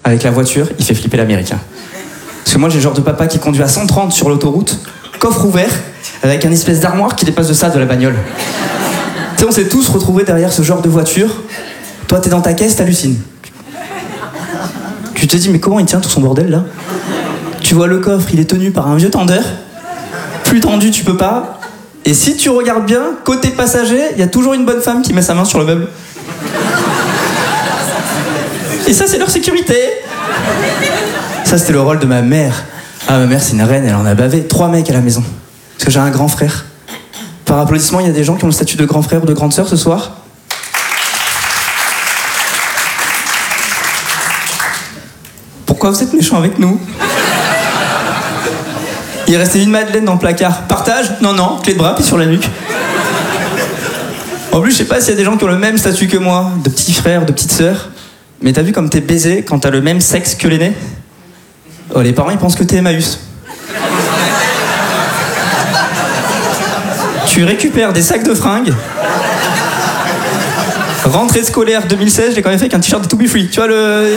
avec la voiture, il fait flipper l'américain. Parce que moi, j'ai le genre de papa qui conduit à 130 sur l'autoroute, coffre ouvert, avec un espèce d'armoire qui dépasse de ça de la bagnole. Tu sais, on s'est tous retrouvés derrière ce genre de voiture. Toi, t'es dans ta caisse, t'hallucines. Tu te dis, mais comment il tient tout son bordel, là? Tu vois le coffre, il est tenu par un vieux tendeur. Plus tendu, tu peux pas. Et si tu regardes bien, côté passager, il y a toujours une bonne femme qui met sa main sur le meuble. Et ça, c'est leur sécurité. Ça, c'était le rôle de ma mère. Ah, ma mère, c'est une reine, elle en a bavé. 3 mecs à la maison. Parce que j'ai un grand frère. Par applaudissement, il y a des gens qui ont le statut de grand frère ou de grande sœur ce soir. Pourquoi vous êtes méchants avec nous? Il restait une madeleine dans le placard. Partage? Non, non, clé de bras, puis sur la nuque. En plus, je sais pas s'il y a des gens qui ont le même statut que moi, de petits frères, de petites sœurs. Mais t'as vu comme t'es baisé quand t'as le même sexe que l'aîné? Oh, les parents, ils pensent que t'es Emmaüs. Tu récupères des sacs de fringues. Rentrée scolaire 2016, je l'ai quand même fait avec un t-shirt de To Be Free. Tu vois le...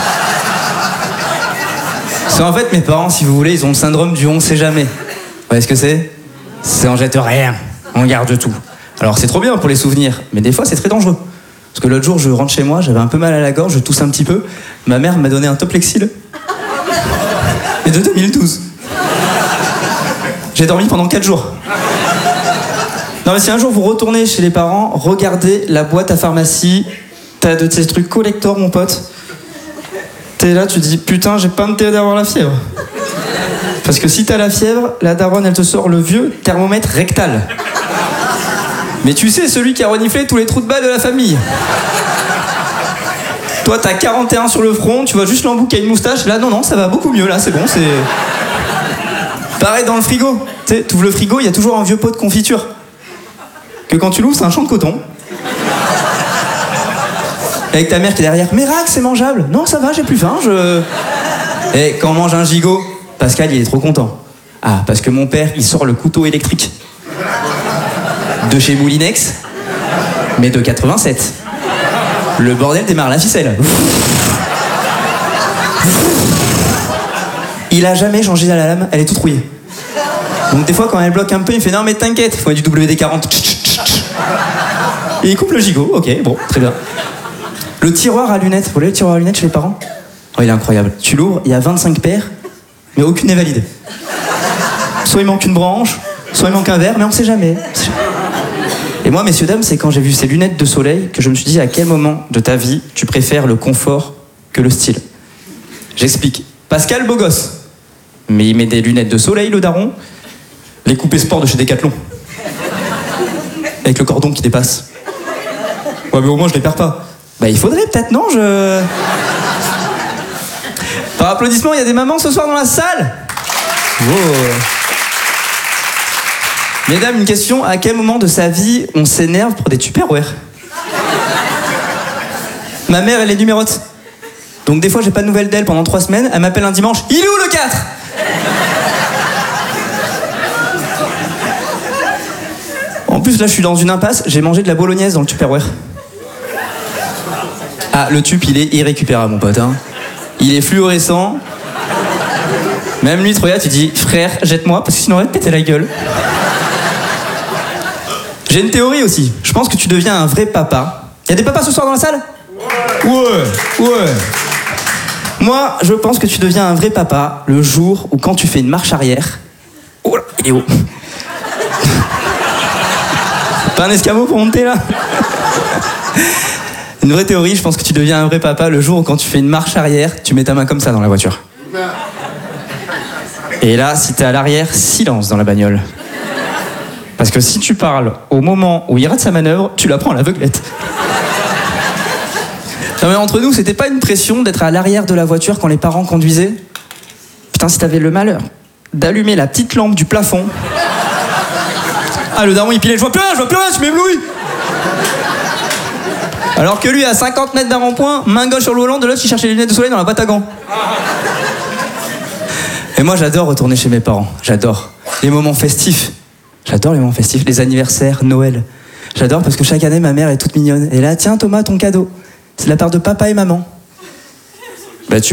Parce qu'en fait, mes parents, si vous voulez, ils ont le syndrome du on sait jamais. Vous voyez ce que c'est? C'est on jette rien, on garde tout. Alors c'est trop bien pour les souvenirs, mais des fois c'est très dangereux. Parce que l'autre jour, je rentre chez moi, j'avais un peu mal à la gorge, je tousse un petit peu. Ma mère m'a donné un Toplexil. Et de 2012. J'ai dormi pendant 4 jours. Non mais si un jour vous retournez chez les parents, regardez la boîte à pharmacie. T'as de ces trucs collector, mon pote. T'es là, tu te dis, putain, j'ai pas intérêt d'avoir la fièvre. Parce que si t'as la fièvre, la daronne, elle te sort le vieux thermomètre rectal. Mais tu sais, celui qui a reniflé tous les trous de balle de la famille. Toi, t'as 41 sur le front, tu vois juste l'embout qui a une moustache. Là, non, ça va beaucoup mieux, là, c'est bon, c'est... Pareil dans le frigo. Tu sais, t'ouvres le frigo, il y a toujours un vieux pot de confiture. Que quand tu l'ouvres, c'est un champ de coton. Avec ta mère qui est derrière. Mais Rack, c'est mangeable. Non, ça va, j'ai plus faim, Et quand on mange un gigot, Pascal, il est trop content. Ah, parce que mon père, il sort le couteau électrique. De chez Moulinex, mais de 87. Le bordel démarre la ficelle. Il a jamais changé la lame, elle est toute rouillée. Donc des fois, quand elle bloque un peu, il fait non mais t'inquiète, il faut du WD-40. Et il coupe le gigot, ok, bon, très bien. Le tiroir à lunettes, vous voyez le tiroir à lunettes chez les parents? Oh, il est incroyable. Tu l'ouvres, il y a 25 paires, mais aucune n'est valide. Soit il manque une branche, soit il manque un verre, mais on sait jamais. Et moi, messieurs, dames, c'est quand j'ai vu ces lunettes de soleil que je me suis dit à quel moment de ta vie tu préfères le confort que le style. J'explique. Pascal, beau gosse. Mais il met des lunettes de soleil, le daron. Les coupés sport de chez Decathlon. Avec le cordon qui dépasse. Ouais, mais au moins, je les perds pas. Bah, il faudrait peut-être, non? Par applaudissement, il y a des mamans ce soir dans la salle. Wow. Mesdames, une question. À quel moment de sa vie on s'énerve pour des Tupperware? Ma mère, elle est numérote. Donc des fois, j'ai pas de nouvelles d'elle pendant 3 semaines. Elle m'appelle un dimanche. Il est où le 4? En plus, là, je suis dans une impasse. J'ai mangé de la bolognaise dans le Tupperware. Ah, le tube, il est irrécupérable, mon pote. Hein. Il est fluorescent. Même lui, tu regardes, tu dis, frère, jette-moi, parce que sinon, on va te péter la gueule. J'ai une théorie aussi. Je pense que tu deviens un vrai papa. Il y a des papas ce soir dans la salle? Ouais. Moi, je pense que tu deviens un vrai papa le jour où quand tu fais une marche arrière... Oh là, il est haut. Pas un escabeau pour monter là? Une vraie théorie, je pense que tu deviens un vrai papa le jour où quand tu fais une marche arrière, tu mets ta main comme ça dans la voiture. Et là, si t'es à l'arrière, silence dans la bagnole. Parce que si tu parles au moment où il rate sa manœuvre, tu la prends à l'aveuglette. Non mais entre nous, c'était pas une pression d'être à l'arrière de la voiture quand les parents conduisaient? Putain, si t'avais le malheur d'allumer la petite lampe du plafond... Ah, le daron, il pilait, je vois plus rien, tu m'éblouis. Alors que lui, à 50 mètres d'un rond-point, main gauche sur le volant, de l'autre, il cherchait les lunettes de soleil dans la boîte à gants. Et moi, j'adore retourner chez mes parents. J'adore. Les moments festifs. J'adore les moments festifs. Les anniversaires, Noël. J'adore parce que chaque année, ma mère est toute mignonne. Et là, tiens, Thomas, ton cadeau. C'est de la part de papa et maman. Bah, tu